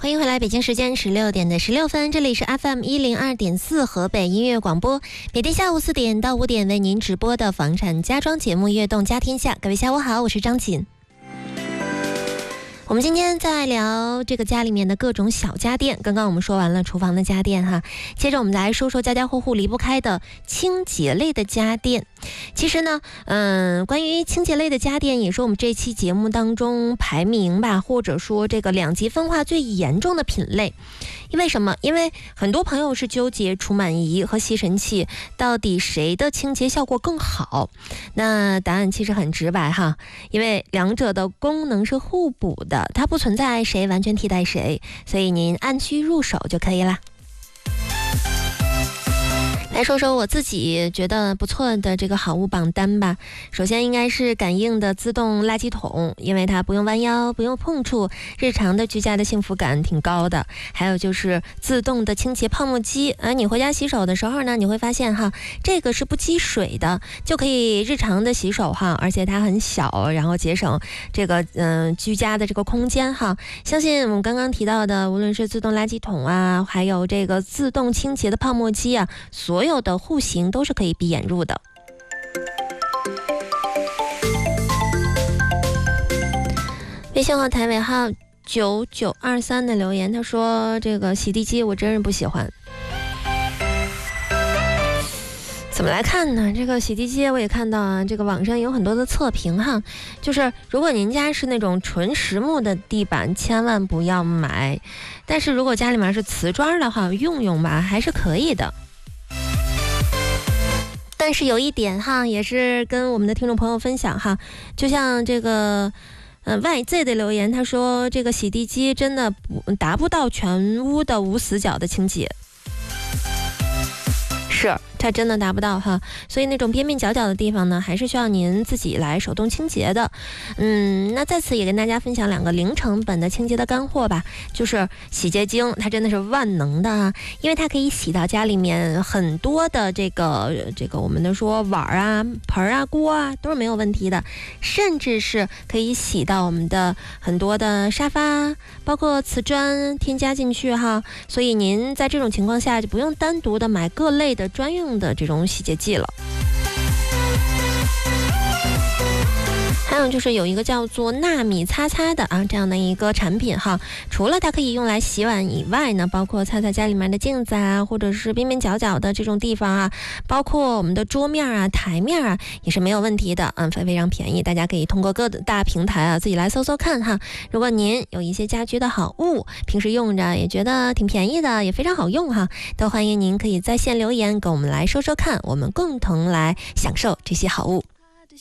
欢迎回来，北京时间16:16，这里是 FM102.4 河北音乐广播，每天下午4点到5点为您直播的房产家装节目《悦动家天下》。各位下午好，我是张锦。我们今天在聊这个家里面的各种小家电，刚刚我们说完了厨房的家电哈，接着我们来说说家家户户离不开的清洁类的家电。其实呢，关于清洁类的家电也是我们这期节目当中排名吧，或者说这个两极分化最严重的品类。因为什么？因为很多朋友是纠结除螨仪和吸尘器到底谁的清洁效果更好。那答案其实很直白哈，因为两者的功能是互补的，它不存在谁完全替代谁，所以您按需入手就可以了。来说说我自己觉得不错的这个好物榜单吧。首先应该是感应的自动垃圾桶，因为它不用弯腰，不用碰触，日常的居家的幸福感挺高的。还有就是自动的清洁泡沫机，你回家洗手的时候呢，你会发现哈，这个是不积水的，就可以日常的洗手哈，而且它很小，然后节省这个居家的这个空间哈。相信我们刚刚提到的，无论是自动垃圾桶啊，还有这个自动清洁的泡沫机啊，所有的户型都是可以闭眼入的。微信号台尾号9923的留言，他说这个洗地机我真是不喜欢。怎么来看呢？这个洗地机我也看到啊，这个网上有很多的测评哈，就是如果您家是那种纯实木的地板，千万不要买。但是如果家里面是瓷砖的话，用用吧，还是可以的。但是有一点哈，也是跟我们的听众朋友分享哈，就像这个YZ 的留言，他说这个洗地机真的达不到全屋的无死角的清洁。是，它真的达不到哈，所以那种边边角角的地方呢，还是需要您自己来手动清洁的。那在此也跟大家分享2个零成本的清洁的干货吧，就是洗洁精，它真的是万能的啊，因为它可以洗到家里面很多的这个我们的说碗啊、盆啊、锅啊都是没有问题的，甚至是可以洗到我们的很多的沙发，包括瓷砖添加进去哈，所以您在这种情况下就不用单独的买各类的专用的这种洗洁剂了。还有就是有一个叫做纳米擦擦的这样的一个产品哈，除了它可以用来洗碗以外呢，包括擦擦家里面的镜子啊，或者是边边角角的这种地方啊，包括我们的桌面啊、台面啊，也是没有问题的，非常便宜，大家可以通过各大平台自己来搜搜看哈。如果您有一些家居的好物，平时用着也觉得挺便宜的，也非常好用哈，都欢迎您可以在线留言跟我们来说说看，我们共同来享受这些好物。